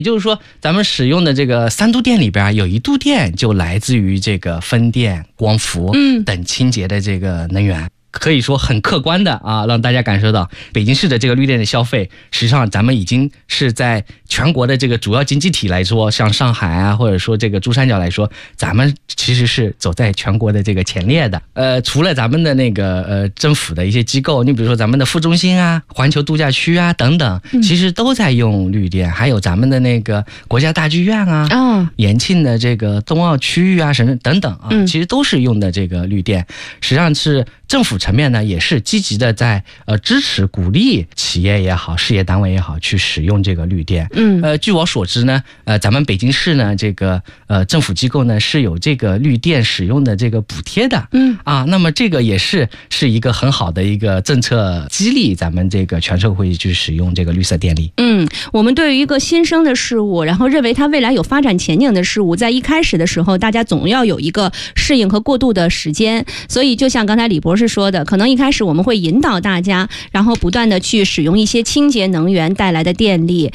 也就是说，咱们使用的这个3度电里边，有1度电就来自于这个风电、光伏等清洁的这个能源。可以说很客观的让大家感受到北京市的这个绿电的消费，实际上咱们已经是在全国的这个主要经济体来说，像上海啊，或者说这个珠三角来说，咱们其实是走在全国的这个前列的。除了咱们的那个政府的一些机构，你比如说咱们的副中心啊、环球度假区啊等等，其实都在用绿电，还有咱们的那个国家大剧院啊、延庆的这个冬奥区域啊等等其实都是用的这个绿电。实际上是政府层面呢，也是积极的在支持鼓励企业也好、事业单位也好去使用这个绿电。据我所知呢，咱们北京市呢这个政府机构呢是有这个绿电使用的这个补贴的。那么这个也是一个很好的一个政策激励咱们这个全社会去使用这个绿色电力。 我们对于一个新生的事物，然后认为它未来有发展前景的事物，在一开始的时候，大家总要有一个适应和过渡的时间。所以就像刚才李博士说的，可能一开始我们会引导大家，然后不断的去使用一些清洁能源带来的电力，